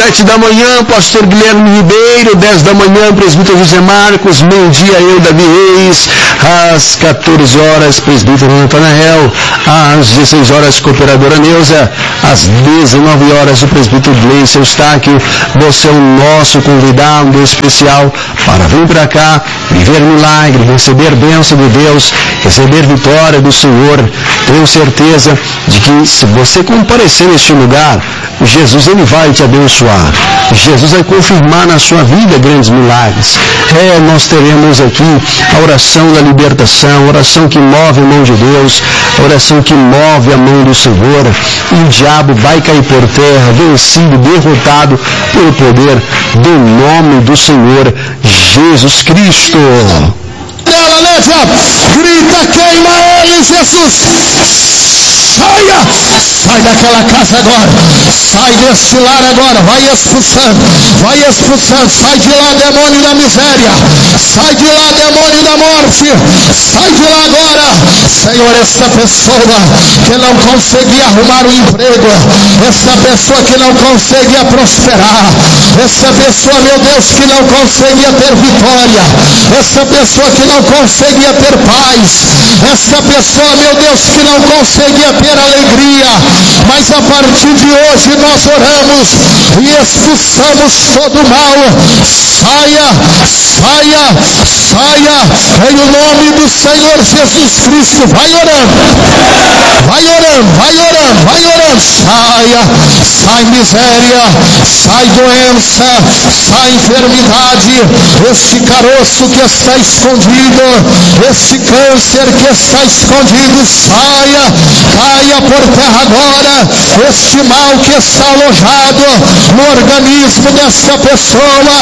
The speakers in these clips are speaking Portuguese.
7 da manhã, pastor Guilherme Ribeiro. 10 da manhã, presbítero José Marcos. Meio-dia, eu, Davi Reis. Às 14 horas, presbítero Natanael. Às 16 horas, cooperadora Neuza. Às 19 horas, o presbítero Gleice Eustáquio. Você é o nosso convidado especial para vir para cá, viver milagre, receber bênção de Deus, receber vitória do Senhor. Tenho certeza de que se você comparecer neste lugar, Jesus ele vai te abençoar. Jesus vai confirmar na sua vida grandes milagres. Nós teremos aqui a oração da libertação, a oração que move a mão de Deus, a oração que move a mão do Senhor. E o diabo vai cair por terra, vencido, derrotado pelo poder do nome do Senhor Jesus Cristo. Ela leva, grita, queima ele, Jesus. Sai daquela casa agora, sai deste lar agora, vai expulsando, sai de lá, demônio da miséria, sai de lá, demônio da morte, sai de lá agora. Senhor, esta pessoa que não conseguia arrumar um emprego, esta pessoa que não conseguia prosperar, esta pessoa, meu Deus, que não conseguia ter vitória, esta pessoa que não conseguia ter paz, esta pessoa, meu Deus, que não conseguia ter alegria, mas a partir de hoje nós oramos e expulsamos todo o mal. Saia, em o nome do Senhor Jesus Cristo. Vai orando, sai miséria, sai doença, sai enfermidade, este caroço que está escondido, este câncer que está escondido, caia por terra agora, este mal que está alojado no organismo desta pessoa,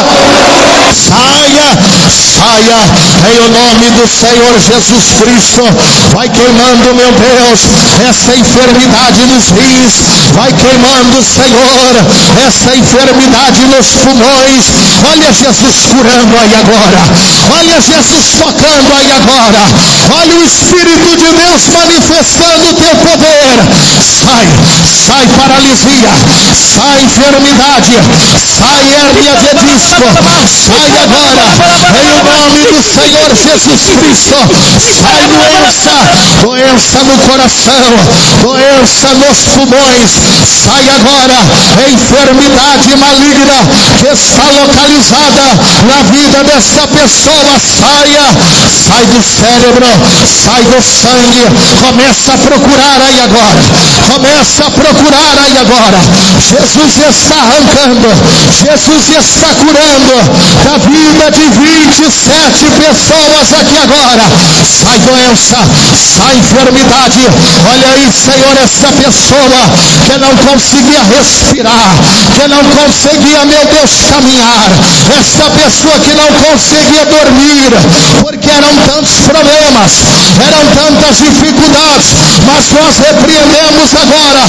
saia, em o nome do Senhor Jesus Cristo. Vai queimando, meu Deus, essa enfermidade nos rins, vai queimando, Senhor, essa enfermidade nos pulmões. Olha Jesus curando aí agora, olha Jesus tocando aí agora, olha o Espírito de Deus manifestando o teu poder. Sai paralisia, sai enfermidade, sai hérnia de disco, sai agora, em o nome do Senhor Jesus Cristo. Sai doença no coração, doença nos pulmões, sai agora, enfermidade maligna que está localizada na vida dessa pessoa, sai do cérebro, sai do sangue, começa a procurar aí agora, Jesus está arrancando, Jesus está curando da vida de 27 pessoas aqui agora. Sai doença, sai enfermidade. Olha aí, Senhor, essa pessoa que não conseguia respirar, que não conseguia, meu Deus, caminhar, essa pessoa que não conseguia dormir, porque eram tantos problemas, eram tantas dificuldades, mas nós repreendemos agora.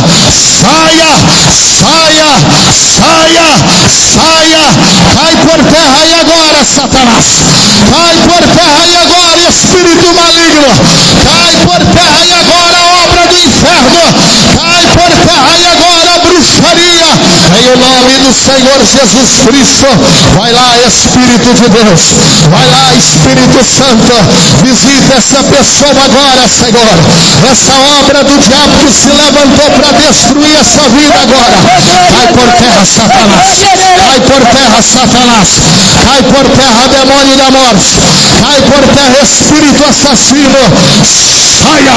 Saia, cai por terra aí agora, Satanás, cai por terra aí agora, espírito maligno, cai por terra aí agora, obra do inferno, cai por terra aí agora, bruxaria, em o nome do Senhor Jesus Cristo. Vai lá, Espírito de Deus, vai lá, Espírito Santo, visita essa pessoa agora, Senhor, essa obra do diabo que se levantou para destruir essa vida agora, cai por terra, Satanás, cai por terra, Satanás, cai por terra, demônio da morte, cai por terra, espírito assassino, saia,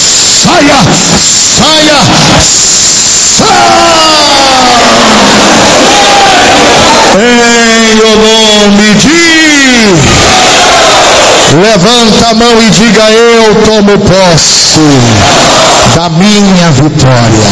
em o nome de... Levanta a mão e diga: eu tomo posse da minha vitória.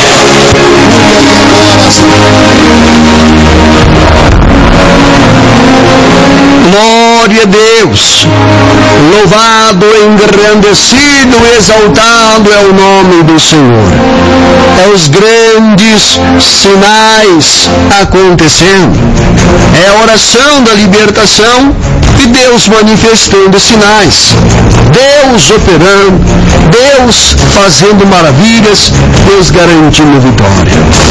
Glória a Deus, louvado, engrandecido, exaltado é o nome do Senhor. É os grandes sinais acontecendo, é a oração da libertação e Deus manifestando sinais, Deus operando, Deus fazendo maravilhas, Deus garantindo vitória.